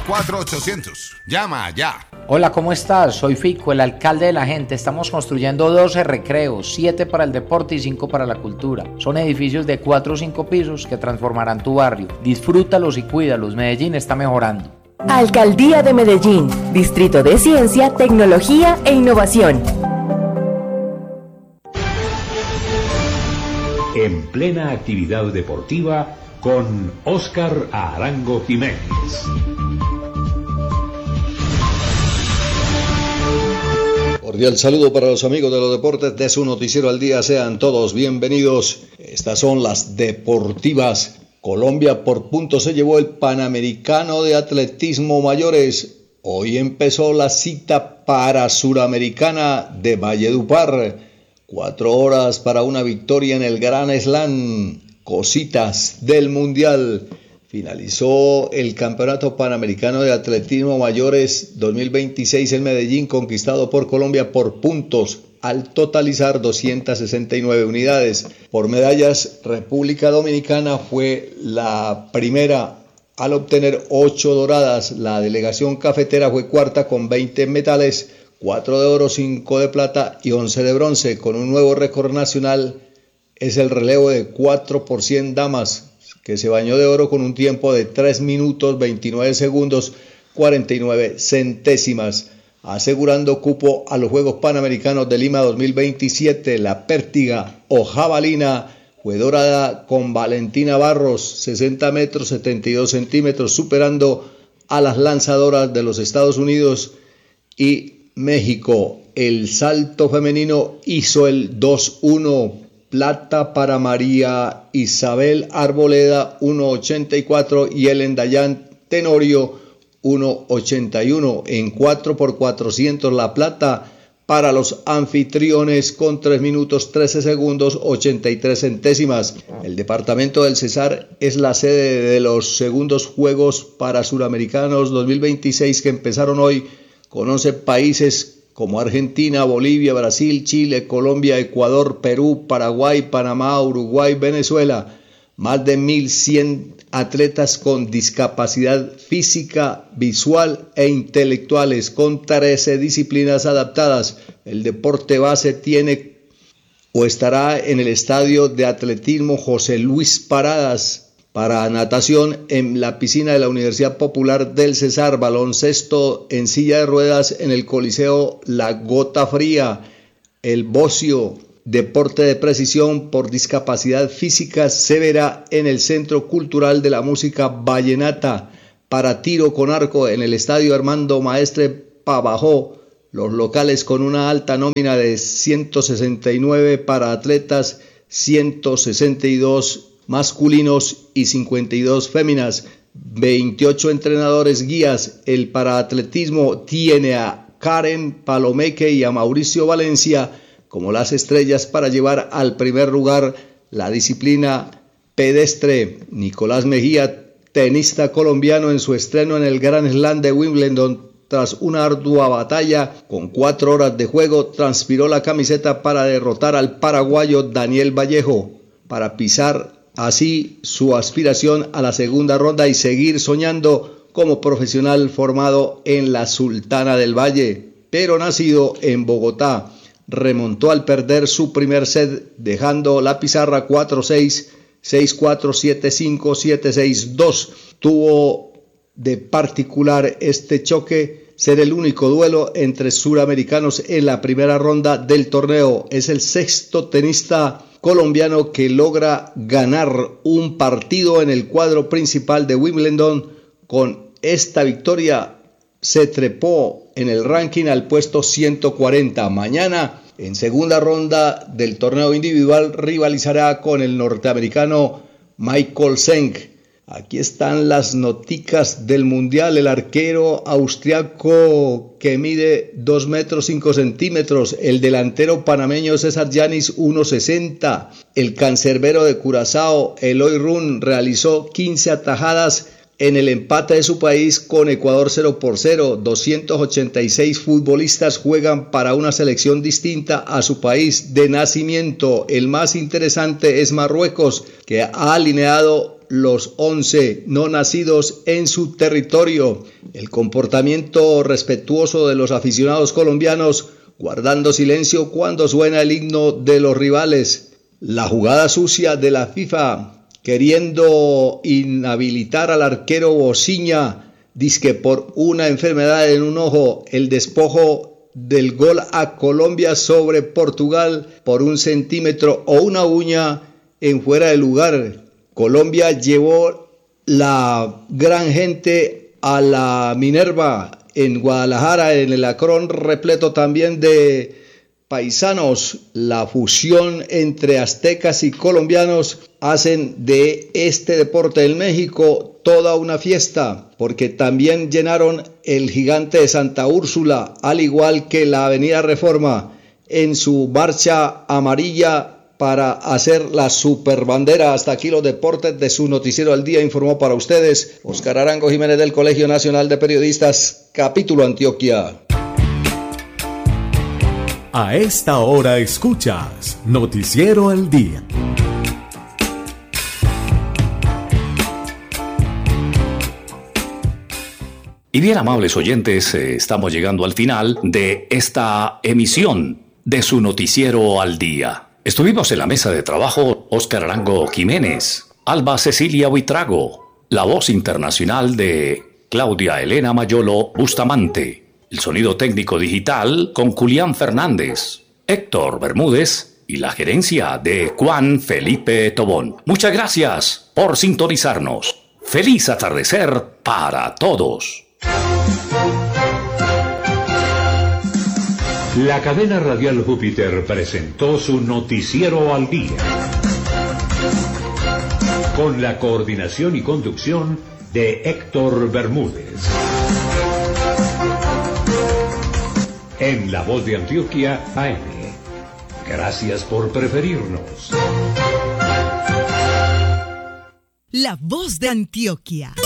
305-488-800. Llama ya. Hola, ¿cómo estás? Soy Fico, el alcalde de la gente. Estamos construyendo 12 recreos, 7 para el deporte y 5 para la cultura. Son edificios de 4 o 5 pisos que transformarán tu barrio. Disfrútalos y cuídalos. Medellín está mejorando. Alcaldía de Medellín, Distrito de Ciencia, Tecnología e Innovación. En plena actividad deportiva con Óscar Arango Jiménez. Cordial saludo para los amigos de los deportes de su noticiero al día. Sean todos bienvenidos. Estas son las deportivas. Colombia por puntos se llevó el Panamericano de Atletismo Mayores. Hoy empezó la cita para Suramericana de Valledupar. 4 horas para una victoria en el Gran Slam. Cositas del Mundial. Finalizó el Campeonato Panamericano de Atletismo Mayores 2026 en Medellín, conquistado por Colombia por puntos, al totalizar 269 unidades. Por medallas, República Dominicana fue la primera al obtener 8 doradas. La delegación cafetera fue cuarta con 20 metales, 4 de oro, 5 de plata y 11 de bronce. Con un nuevo récord nacional es el relevo de 4 por 100 damas, que se bañó de oro con un tiempo de 3 minutos 29 segundos 49 centésimas, asegurando cupo a los Juegos Panamericanos de Lima 2027. La pértiga o jabalina fue dorada con Valentina Barros, 60 metros 72 centímetros, superando a las lanzadoras de los Estados Unidos y México. El salto femenino hizo el 2-1. Plata para María Isabel Arboleda, 1.84, y Ellen Dayan Tenorio, 1.81. En 4x400 la plata para los anfitriones con 3 minutos 13 segundos 83 centésimas. El departamento del Cesar es la sede de los segundos Juegos para Suramericanos 2026 que empezaron hoy con 11 países como Argentina, Bolivia, Brasil, Chile, Colombia, Ecuador, Perú, Paraguay, Panamá, Uruguay, Venezuela. Más de 1.100 atletas con discapacidad física, visual e intelectuales, con 13 disciplinas adaptadas. El deporte base tiene o estará en el estadio de atletismo José Luis Paradas. Para natación en la piscina de la Universidad Popular del Cesar, baloncesto en silla de ruedas en el Coliseo La Gota Fría, el bocio, deporte de precisión por discapacidad física severa en el Centro Cultural de la Música Vallenata. Para tiro con arco en el Estadio Armando Maestre Pavajó, los locales con una alta nómina de 169 para atletas, 162 masculinos y 52 féminas, 28 entrenadores guías. El paraatletismo tiene a Karen Palomeque y a Mauricio Valencia como las estrellas para llevar al primer lugar la disciplina pedestre. Nicolás Mejía, tenista colombiano, en su estreno en el Grand Slam de Wimbledon, tras una ardua batalla con 4 horas de juego, transpiró la camiseta para derrotar al paraguayo Daniel Vallejo, para pisar así su aspiración a la segunda ronda y seguir soñando como profesional formado en la Sultana del Valle, pero nacido en Bogotá. Remontó al perder su primer set, dejando la pizarra 4-6, 6-4, 7-5, 7-6-2. Tuvo de particular este choque ser el único duelo entre suramericanos en la primera ronda del torneo. Es el sexto tenista colombiano que logra ganar un partido en el cuadro principal de Wimbledon. Con esta victoria se trepó en el ranking al puesto 140. Mañana, en segunda ronda del torneo individual, rivalizará con el norteamericano Michael Senk. Aquí están las noticas del Mundial. El arquero austriaco que mide 2 metros 5 centímetros. El delantero panameño César Yanis, 1.60. El cancerbero de Curazao, Eloy Run, realizó 15 atajadas en el empate de su país con Ecuador 0-0. 286 futbolistas juegan para una selección distinta a su país de nacimiento. El más interesante es Marruecos, que ha alineado los 11 no nacidos en su territorio. El comportamiento respetuoso de los aficionados colombianos, guardando silencio cuando suena el himno de los rivales. La jugada sucia de la FIFA, queriendo inhabilitar al arquero Bociña, dizque por una enfermedad en un ojo, el despojo del gol a Colombia sobre Portugal por 1 centímetro o una uña en fuera de lugar. Colombia llevó la gran gente a la Minerva en Guadalajara, en el Akron, repleto también de paisanos. La fusión entre aztecas y colombianos hacen de este deporte en México toda una fiesta, porque también llenaron el Gigante de Santa Úrsula, al igual que la Avenida Reforma, en su marcha amarilla para hacer la superbandera. Hasta aquí los deportes de su Noticiero al Día. Informó para ustedes Óscar Arango Jiménez del Colegio Nacional de Periodistas, capítulo Antioquia. A esta hora escuchas Noticiero al Día. Y bien, amables oyentes, estamos llegando al final de esta emisión de su Noticiero al Día. Estuvimos en la mesa de trabajo Óscar Arango Jiménez, Alba Cecilia Buitrago, la voz internacional de Claudia Elena Mayolo Bustamante, el sonido técnico digital con Julián Fernández, Héctor Bermúdez y la gerencia de Juan Felipe Tobón. Muchas gracias por sintonizarnos. Feliz atardecer para todos. La cadena radial Júpiter presentó su Noticiero al Día, con la coordinación y conducción de Héctor Bermúdez. En La Voz de Antioquia, AM. Gracias por preferirnos. La Voz de Antioquia.